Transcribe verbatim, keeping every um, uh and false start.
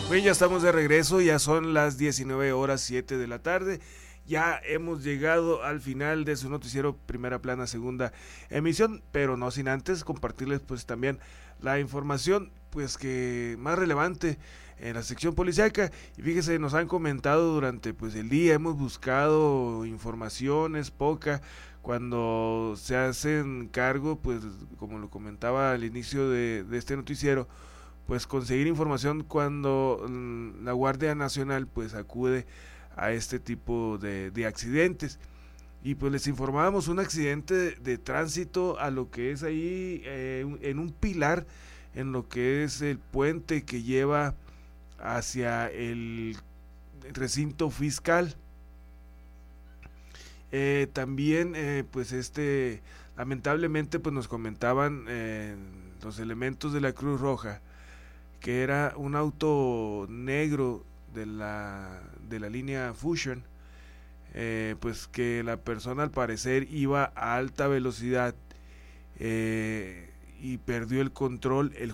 Bien, ya estamos de regreso, ya son las diecinueve horas siete de la tarde. Ya hemos llegado al final de su noticiero Primera Plana, segunda emisión, pero no sin antes compartirles pues también la información pues que más relevante en la sección policíaca. Y fíjese, nos han comentado durante pues el día, hemos buscado informaciones, poca, cuando se hacen cargo, pues como lo comentaba al inicio de, de este noticiero, pues conseguir información cuando mm, la Guardia Nacional pues acude a este tipo de, de accidentes. Y pues les informábamos un accidente de, de tránsito a lo que es ahí eh, en un pilar, en lo que es el puente que lleva hacia el recinto fiscal. Eh, también eh, pues este lamentablemente pues nos comentaban eh, los elementos de la Cruz Roja que era un auto negro de la, de la línea Fusion, eh, pues que la persona al parecer iba a alta velocidad eh, y perdió el control. El